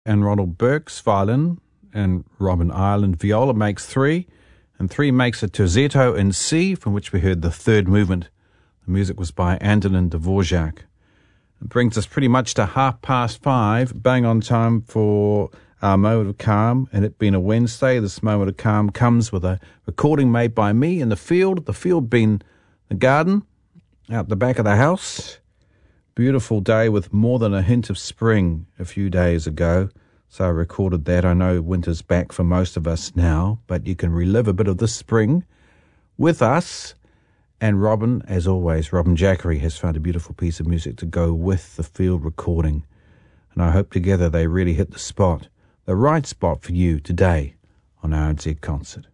and Ronald Burke's violin, and Robin Ireland viola makes 3, and 3 makes a terzetto in C, from which we heard the third movement. The music was by Antonin Dvorak. It brings us pretty much to 5:30, bang on time for our moment of calm, and it being a Wednesday, this moment of calm comes with a recording made by me in the field being the garden, out the back of the house. Beautiful day with more than a hint of spring a few days ago, so I recorded that. I know winter's back for most of us now, but you can relive a bit of this spring with us. And Robin, as always, Robin Jackery has found a beautiful piece of music to go with the field recording, and I hope together they really hit the right spot for you today on RNZ Concert.